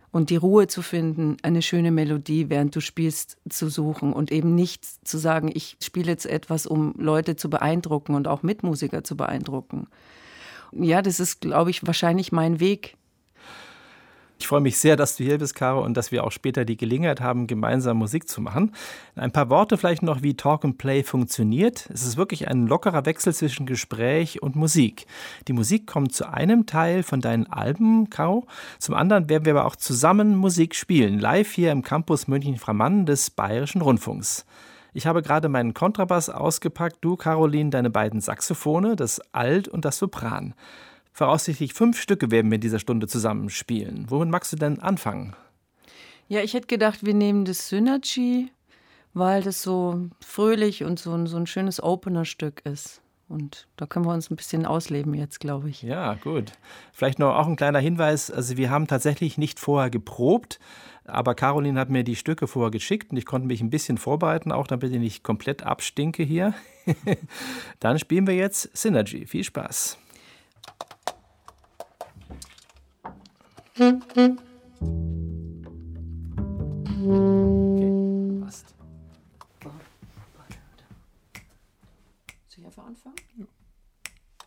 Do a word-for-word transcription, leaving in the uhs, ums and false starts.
und die Ruhe zu finden, eine schöne Melodie, während du spielst, zu suchen und eben nicht zu sagen, ich spiele jetzt etwas, um Leute zu beeindrucken und auch Mitmusiker zu beeindrucken. Ja, das ist, glaube ich, wahrscheinlich mein Weg. Ich freue mich sehr, dass du hier bist, Caro, und dass wir auch später die Gelegenheit haben, gemeinsam Musik zu machen. Ein paar Worte vielleicht noch, wie Talk and Play funktioniert. Es ist wirklich ein lockerer Wechsel zwischen Gespräch und Musik. Die Musik kommt zu einem Teil von deinen Alben, Caro. Zum anderen werden wir aber auch zusammen Musik spielen, live hier im Campus München-Framann des Bayerischen Rundfunks. Ich habe gerade meinen Kontrabass ausgepackt, du, Caroline, deine beiden Saxophone, das Alt und das Sopran. Voraussichtlich fünf Stücke werden wir in dieser Stunde zusammenspielen. Womit magst du denn anfangen? Ja, ich hätte gedacht, wir nehmen das Synergy, weil das so fröhlich und so ein, so ein schönes Opener-Stück ist. Und da können wir uns ein bisschen ausleben jetzt, glaube ich. Ja, gut. Vielleicht noch auch ein kleiner Hinweis. Also wir haben tatsächlich nicht vorher geprobt, aber Caroline hat mir die Stücke vorher geschickt und ich konnte mich ein bisschen vorbereiten, auch damit ich nicht komplett abstinke hier. Dann spielen wir jetzt Synergy. Viel Spaß. Mm-hmm.